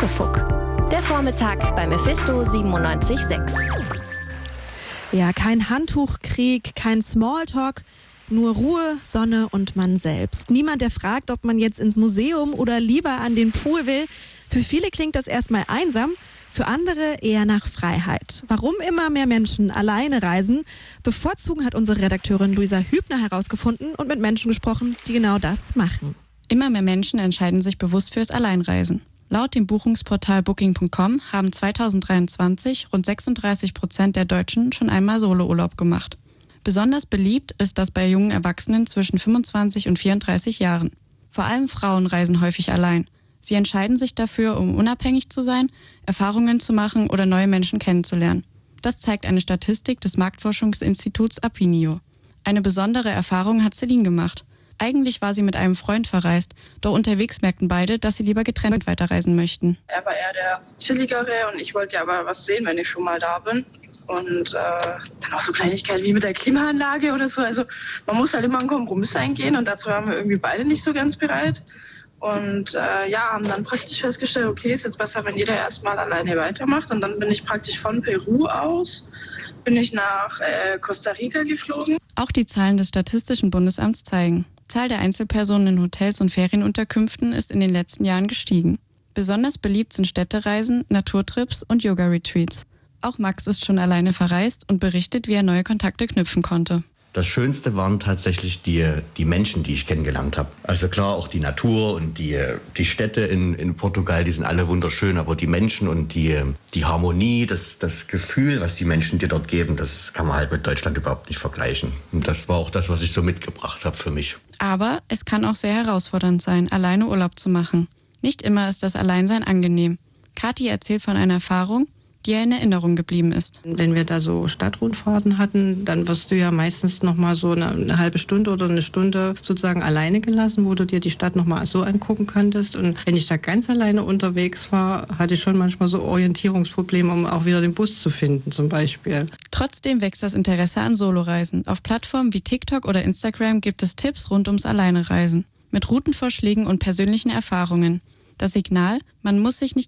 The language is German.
Muckefuck. Der Vormittag bei Mephisto 97.6. Ja, kein Handtuchkrieg, kein Smalltalk, nur Ruhe, Sonne und man selbst. Niemand, der fragt, ob man jetzt ins Museum oder lieber an den Pool will. Für viele klingt das erstmal einsam, für andere eher nach Freiheit. Warum immer mehr Menschen alleine reisen, bevorzugen, hat unsere Redakteurin Luisa Hübner herausgefunden und mit Menschen gesprochen, die genau das machen. Immer mehr Menschen entscheiden sich bewusst fürs Alleinreisen. Laut dem Buchungsportal Booking.com haben 2023 rund 36% der Deutschen schon einmal Solourlaub gemacht. Besonders beliebt ist das bei jungen Erwachsenen zwischen 25 und 34 Jahren. Vor allem Frauen reisen häufig allein. Sie entscheiden sich dafür, um unabhängig zu sein, Erfahrungen zu machen oder neue Menschen kennenzulernen. Das zeigt eine Statistik des Marktforschungsinstituts Apinio. Eine besondere Erfahrung hat Celine gemacht. Eigentlich war sie mit einem Freund verreist, doch unterwegs merkten beide, dass sie lieber getrennt weiterreisen möchten. Er war eher der chilligere und ich wollte ja aber was sehen, wenn ich schon mal da bin. Und dann auch so Kleinigkeiten wie mit der Klimaanlage oder so. Also man muss halt immer einen Kompromiss eingehen und dazu waren wir irgendwie beide nicht so ganz bereit. Und haben dann praktisch festgestellt, okay, ist jetzt besser, wenn jeder erstmal alleine weitermacht. Und dann bin ich praktisch von Peru aus, bin ich nach Costa Rica geflogen. Auch die Zahlen des Statistischen Bundesamts zeigen: Die Zahl der Einzelpersonen in Hotels und Ferienunterkünften ist in den letzten Jahren gestiegen. Besonders beliebt sind Städtereisen, Naturtrips und Yoga-Retreats. Auch Max ist schon alleine verreist und berichtet, wie er neue Kontakte knüpfen konnte. Das Schönste waren tatsächlich die Menschen, die ich kennengelernt habe. Also klar, auch die Natur und die Städte in Portugal, die sind alle wunderschön, aber die Menschen und die Harmonie, das Gefühl, was die Menschen dir dort geben, das kann man halt mit Deutschland überhaupt nicht vergleichen. Und das war auch das, was ich so mitgebracht habe für mich. Aber es kann auch sehr herausfordernd sein, alleine Urlaub zu machen. Nicht immer ist das Alleinsein angenehm. Kathi erzählt von einer Erfahrung, die ihr in Erinnerung geblieben ist. Wenn wir da so Stadtrundfahrten hatten, dann wirst du ja meistens noch mal so eine halbe Stunde oder eine Stunde sozusagen alleine gelassen, wo du dir die Stadt noch mal so angucken könntest. Und wenn ich da ganz alleine unterwegs war, hatte ich schon manchmal so Orientierungsprobleme, um auch wieder den Bus zu finden zum Beispiel. Trotzdem wächst das Interesse an Soloreisen. Auf Plattformen wie TikTok oder Instagram gibt es Tipps rund ums Alleinereisen. Mit Routenvorschlägen und persönlichen Erfahrungen. Das Signal: man muss sich nicht